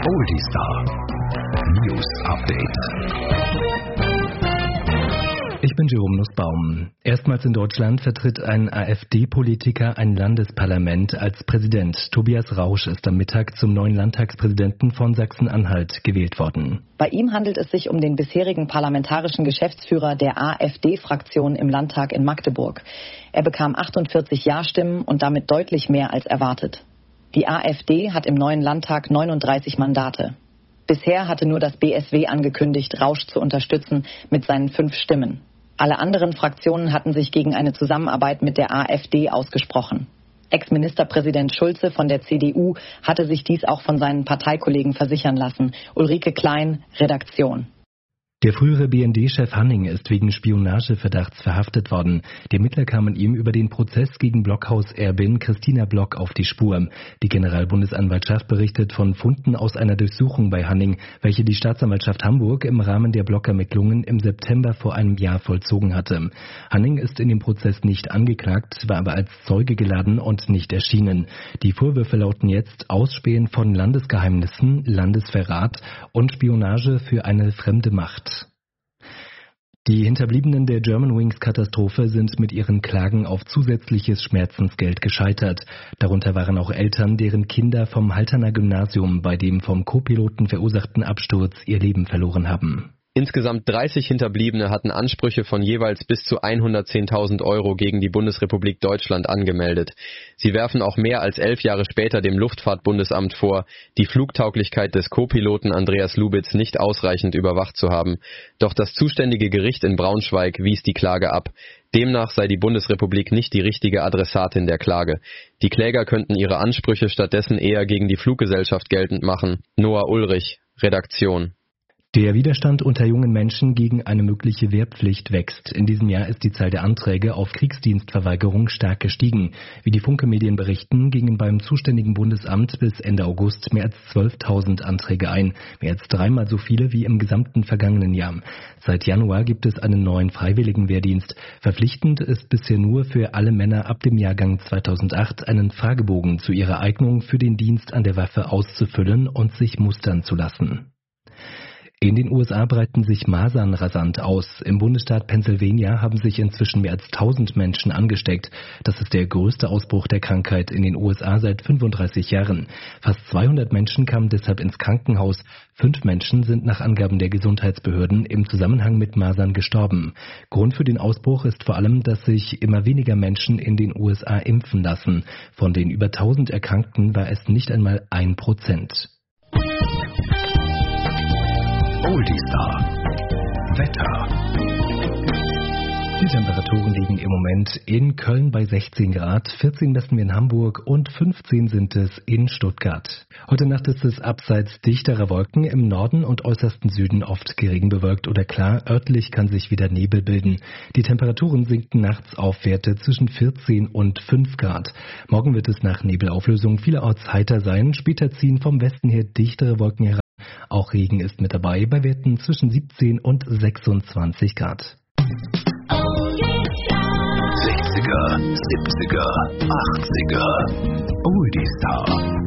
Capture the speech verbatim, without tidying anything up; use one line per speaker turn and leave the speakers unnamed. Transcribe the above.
Oldie Star News Update.
Ich bin Jerome Nussbaum. Erstmals in Deutschland vertritt ein AfD-Politiker ein Landesparlament als Präsident. Tobias Rausch ist am Mittag zum neuen Landtagspräsidenten von Sachsen-Anhalt gewählt worden.
Bei ihm handelt es sich um den bisherigen parlamentarischen Geschäftsführer der AfD-Fraktion im Landtag in Magdeburg. Er bekam achtundvierzig Ja-Stimmen und damit deutlich mehr als erwartet. Die AfD hat im neuen Landtag neununddreißig Mandate. Bisher hatte nur das B S W angekündigt, Rausch zu unterstützen mit seinen fünf Stimmen. Alle anderen Fraktionen hatten sich gegen eine Zusammenarbeit mit der AfD ausgesprochen. Ex-Ministerpräsident Schulze von der C D U hatte sich dies auch von seinen Parteikollegen versichern lassen. Ulrike Klein, Redaktion.
Der frühere B N D-Chef Hanning ist wegen Spionageverdachts verhaftet worden. Die Ermittler kamen ihm über den Prozess gegen Blockhaus-Erbin Christina Block auf die Spur. Die Generalbundesanwaltschaft berichtet von Funden aus einer Durchsuchung bei Hanning, welche die Staatsanwaltschaft Hamburg im Rahmen der Blockermittlungen im September vor einem Jahr vollzogen hatte. Hanning ist in dem Prozess nicht angeklagt, war aber als Zeuge geladen und nicht erschienen. Die Vorwürfe lauten jetzt Ausspähen von Landesgeheimnissen, Landesverrat und Spionage für eine fremde Macht. Die Hinterbliebenen der Germanwings-Katastrophe sind mit ihren Klagen auf zusätzliches Schmerzensgeld gescheitert. Darunter waren auch Eltern, deren Kinder vom Halterner Gymnasium bei dem vom Co-Piloten verursachten Absturz ihr Leben verloren haben.
Insgesamt dreißig Hinterbliebene hatten Ansprüche von jeweils bis zu hundertzehntausend Euro gegen die Bundesrepublik Deutschland angemeldet. Sie werfen auch mehr als elf Jahre später dem Luftfahrtbundesamt vor, die Flugtauglichkeit des Co-Piloten Andreas Lubitz nicht ausreichend überwacht zu haben. Doch das zuständige Gericht in Braunschweig wies die Klage ab. Demnach sei die Bundesrepublik nicht die richtige Adressatin der Klage. Die Kläger könnten ihre Ansprüche stattdessen eher gegen die Fluggesellschaft geltend machen. Noah Ulrich, Redaktion.
Der Widerstand unter jungen Menschen gegen eine mögliche Wehrpflicht wächst. In diesem Jahr ist die Zahl der Anträge auf Kriegsdienstverweigerung stark gestiegen. Wie die Funke-Medien berichten, gingen beim zuständigen Bundesamt bis Ende August mehr als zwölftausend Anträge ein. Mehr als dreimal so viele wie im gesamten vergangenen Jahr. Seit Januar gibt es einen neuen Freiwilligenwehrdienst. Verpflichtend ist bisher nur für alle Männer ab dem Jahrgang zweitausendacht einen Fragebogen zu ihrer Eignung für den Dienst an der Waffe auszufüllen und sich mustern zu lassen. In den U S A breiten sich Masern rasant aus. Im Bundesstaat Pennsylvania haben sich inzwischen mehr als tausend Menschen angesteckt. Das ist der größte Ausbruch der Krankheit in den U S A seit fünfunddreißig Jahren. Fast zweihundert Menschen kamen deshalb ins Krankenhaus. Fünf Menschen sind nach Angaben der Gesundheitsbehörden im Zusammenhang mit Masern gestorben. Grund für den Ausbruch ist vor allem, dass sich immer weniger Menschen in den U S A impfen lassen. Von den über tausend Erkrankten war es nicht einmal ein Prozent.
Oldie Star Wetter.
Die Temperaturen liegen im Moment in Köln bei sechzehn Grad, vierzehn messen wir in Hamburg und fünfzehn sind es in Stuttgart. Heute Nacht ist es abseits dichterer Wolken, im Norden und äußersten Süden oft geregenbewölkt oder klar, örtlich kann sich wieder Nebel bilden. Die Temperaturen sinken nachts auf Werte zwischen vierzehn und fünf Grad. Morgen wird es nach Nebelauflösung vielerorts heiter sein, später ziehen vom Westen her dichtere Wolken heran. Auch Regen ist mit dabei, bei Werten zwischen siebzehn und sechsundzwanzig Grad.
sechziger, siebziger, achtziger Oldie Star.